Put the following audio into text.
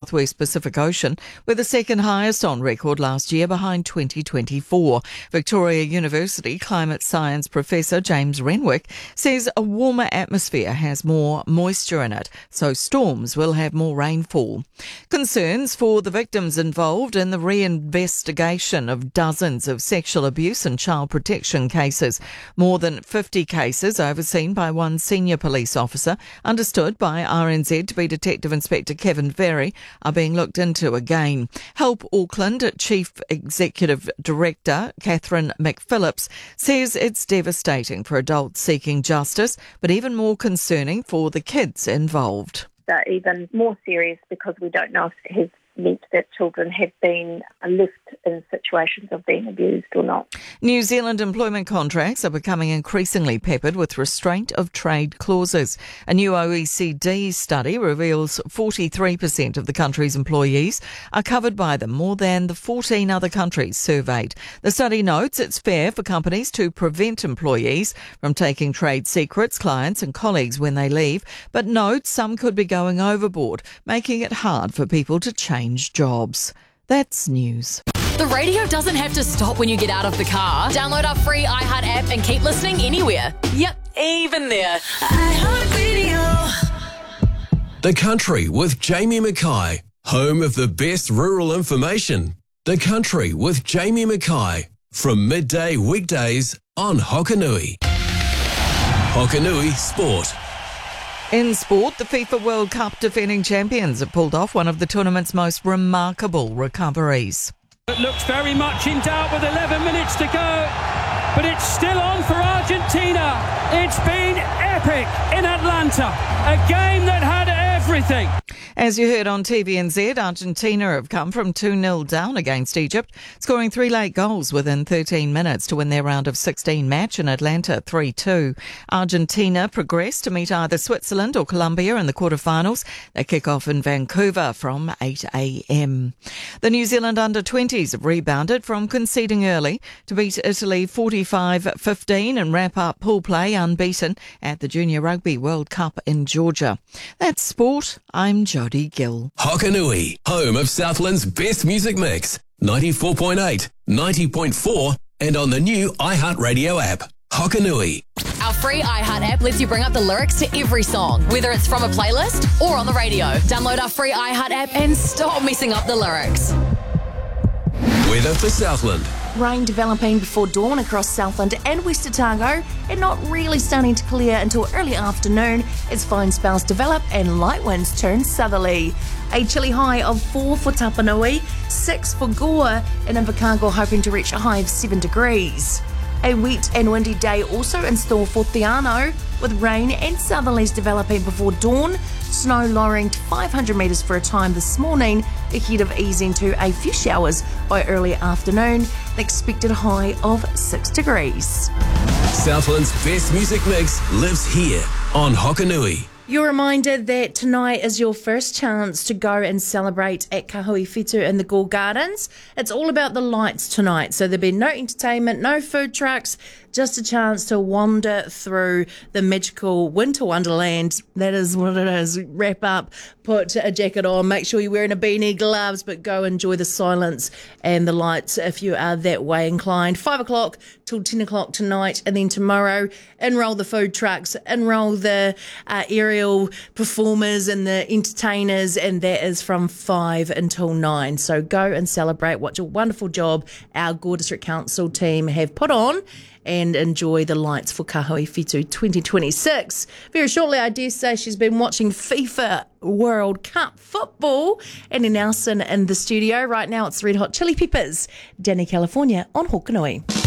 southwest Pacific Ocean were the second highest on record last year, behind 2024. Victoria University climate science professor James Renwick says a warmer atmosphere has more moisture in it, so storms will have more rainfall. Concerns for the victims involved in the reinvestigation of dozens of sexual abuse and child protection cases. More than 50 cases overseen by one senior police officer, understood by RNZ to be Detective Inspector Kevin Ferry, are being looked into again. Help Auckland Chief Executive Director Catherine McPhillips says it's devastating for adults seeking justice, but even more concerning for the kids involved. They're even more serious because we don't know if it has meant that children have been left in situations of being abused or not. New Zealand employment contracts are becoming increasingly peppered with restraint of trade clauses. A new OECD study reveals 43% of the country's employees are covered by them, more than the 14 other countries surveyed. The study notes it's fair for companies to prevent employees from taking trade secrets, clients and colleagues when they leave, but notes some could be going overboard, making it hard for people to change jobs. That's news. The radio doesn't have to stop when you get out of the car. Download our free iHeart app and keep listening anywhere. Yep, even there. iHeartRadio. The Country with Jamie Mackay, home of the best rural information. The Country with Jamie Mackay, from midday weekdays on Hokanui. Hokanui Sport. In sport, the FIFA World Cup defending champions have pulled off one of the tournament's most remarkable recoveries. It looks very much in doubt with 11 minutes to go, but it's still on for Argentina. It's been epic in Atlanta, a game that had everything. As you heard on TVNZ, Argentina have come from 2-0 down against Egypt, scoring 3 late goals within 13 minutes to win their round of 16 match in Atlanta 3-2. Argentina progressed to meet either Switzerland or Colombia in the quarterfinals. They kick off in Vancouver from 8 a.m. The New Zealand under-20s have rebounded from conceding early to beat Italy 45-15 and wrap up pool play unbeaten at the Junior Rugby World Cup in Georgia. That's sport. I'm Jody Gill. Hokanui, home of Southland's best music mix. 94.8, 90.4 and on the new iHeartRadio app. Hokanui. Our free iHeart app lets you bring up the lyrics to every song, whether it's from a playlist or on the radio. Download our free iHeart app and stop messing up the lyrics. Weather for Southland. Rain developing before dawn across Southland and West Otago, and not really starting to clear until early afternoon as fine spells develop and light winds turn southerly. A chilly high of 4 for Tapanui, 6 for Gore, and Invercargill hoping to reach a high of 7 degrees. A wet and windy day also in store for Theano, with rain and southerlies developing before dawn, snow lowering to 500 metres for a time this morning, ahead of easing to a few showers by early afternoon, an expected high of 6 degrees. Southland's best music mix lives here on Hokanui. You're reminded that tonight is your first chance to go and celebrate at Kahui Whitu in the Gore Gardens. It's all about the lights tonight, so there'll be no entertainment, no food trucks, just a chance to wander through the magical winter wonderland. That is what it is. Wrap up, put a jacket on, make sure you're wearing a beanie, gloves, but go enjoy the silence and the lights if you are that way inclined. 5 o'clock till 10 o'clock tonight, and then tomorrow, enroll the food trucks, enroll the aerial performers and the entertainers, and that is from 5 until 9. So go and celebrate what a wonderful job our Gore District Council team have put on, and enjoy the lights for Kahui Whitu 2026. Very shortly, I dare say she's been watching FIFA World Cup football. Annie Nelson in the studio. Right now, it's Red Hot Chili Peppers, Danny California on Hokanui.